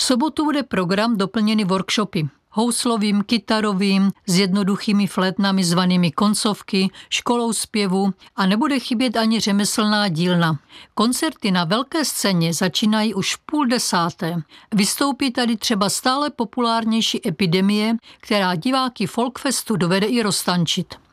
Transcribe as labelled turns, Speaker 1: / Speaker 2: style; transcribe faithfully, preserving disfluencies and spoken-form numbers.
Speaker 1: V sobotu bude program doplněný workshopy. Houslovým, kytarovým, s jednoduchými flétnami zvanými koncovky, školou zpěvu a nebude chybět ani řemeslná dílna. Koncerty na velké scéně začínají už v půl desáté. Vystoupí tady třeba stále populárnější Epidemie, která diváky Folkfestu dovede i roztančit.